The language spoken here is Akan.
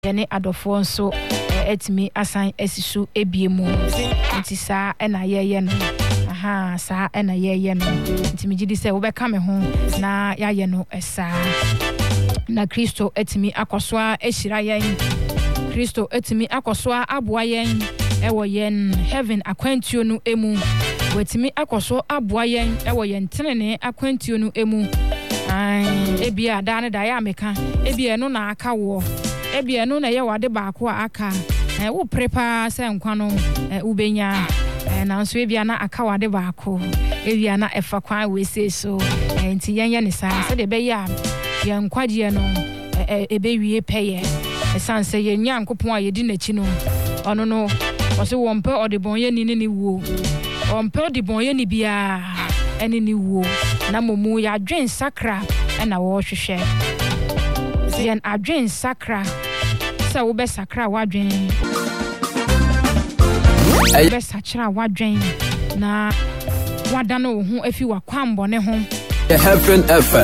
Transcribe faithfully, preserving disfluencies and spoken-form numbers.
yene adofo nso etimi asan esisu ebiemu nti saa ena yeye no aha saa ena yeye no nti migidi se wo beka me ho na yaye no esa na Kristo etimi akoswa ehira yen Kristo etimi akoswa aboa yen ewo yen heaven akwantuo no emu wetimi akoso aboa yen ewo yen tenene akwantuo no emu ai ebia da ne da ya meka ebia no na aka wo ebia no na ye wade baako aka eh wo prepare se nkwa no ubenya eh na nso ebia na aka wade baako ebia na efa kwan we se so enti yenye ne sa se de be ya ye nkwaje no ebe wie peye esanse ye nyankopon a ye di nachi no ono no o se wo mpe odebon ye ni ni wo o mpe odebon ye ni bia eni ni wo na momu ya dwen sakra na wo hwehwe yen adwen sakra sa wo be sakra wadwen be sakra wadwen na wadano ho afi wa kwambo ne ho. The Heaven F M